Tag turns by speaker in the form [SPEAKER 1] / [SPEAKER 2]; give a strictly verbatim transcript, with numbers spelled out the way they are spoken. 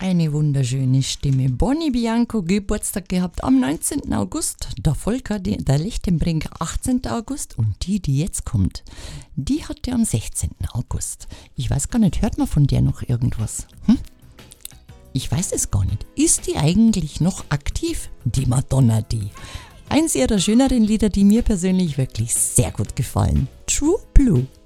[SPEAKER 1] eine wunderschöne Stimme. Bonnie Bianco, Geburtstag gehabt am neunzehnten August. Der Volker, der Lichtenbrinker, achtzehnten August. Und die, die jetzt kommt, die hatte am sechzehnten August. Ich weiß gar nicht, hört man von der noch irgendwas? Hm? Ich weiß es gar nicht. Ist die eigentlich noch aktiv? Die Madonna, die. Eins ihrer schöneren Lieder, die mir persönlich wirklich sehr gut gefallen. True Blue.